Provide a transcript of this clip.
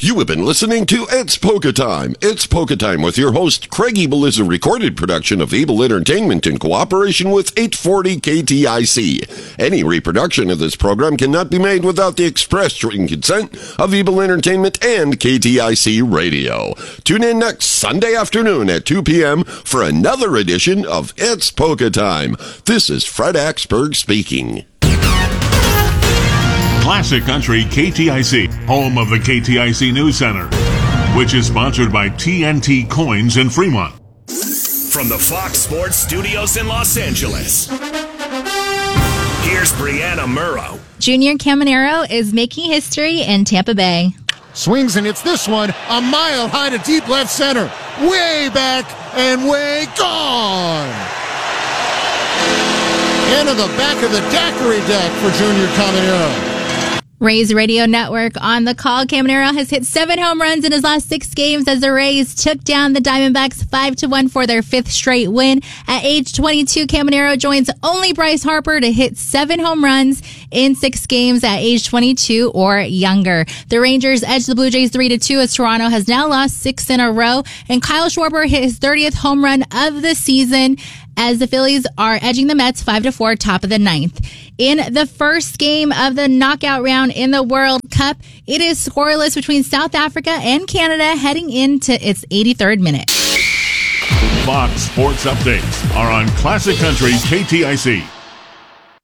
You have been listening to It's Polka Time. It's Polka Time with your host, Craig Ebel, is a recorded production of Ebel Entertainment in cooperation with 840 KTIC. Any reproduction of this program cannot be made without the express written consent of Ebel Entertainment and KTIC Radio. Tune in next Sunday afternoon at 2 p.m. for another edition of It's Polka Time. This is Fred Axberg speaking. Classic Country KTIC, home of the KTIC News Center, which is sponsored by TNT Coins in Fremont. From the Fox Sports Studios in Los Angeles, here's Brianna Murrow. Junior Caminero is making history in Tampa Bay. Swings and hits this one a mile high to deep left center. Way back and way gone. Into the back of the daiquiri deck for Junior Caminero. Rays Radio Network on the call. Caminero has hit 7 home runs in his last 6 games as the Rays took down the Diamondbacks 5-1 for their 5th straight win. At age 22, Caminero joins only Bryce Harper to hit 7 home runs in 6 games at age 22 or younger. The Rangers edged the Blue Jays 3-2 as Toronto has now lost 6 in a row. And Kyle Schwarber hit his 30th home run of the season as the Phillies are edging the Mets 5-4, top of the 9th. In the first game of the knockout round in the World Cup, it is scoreless between South Africa and Canada heading into its 83rd minute. Fox Sports Updates are on Classic Country KTIC.